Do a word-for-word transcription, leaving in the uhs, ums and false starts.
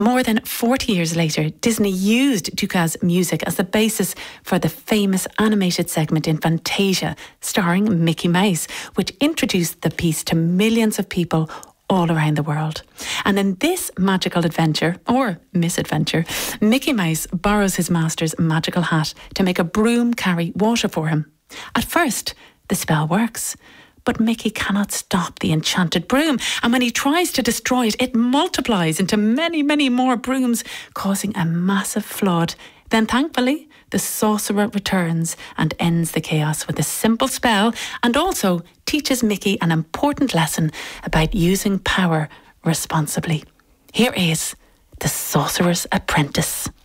More than forty years later, Disney used Dukas' music as the basis for the famous animated segment in Fantasia, starring Mickey Mouse, which introduced the piece to millions of people all around the world. And in this magical adventure, or misadventure, Mickey Mouse borrows his master's magical hat to make a broom carry water for him. At first, the spell works, but Mickey cannot stop the enchanted broom, and when he tries to destroy it, it multiplies into many, many more brooms, causing a massive flood. Then, thankfully, the sorcerer returns and ends the chaos with a simple spell, and also teaches Mickey an important lesson about using power responsibly. Here is The Sorcerer's Apprentice.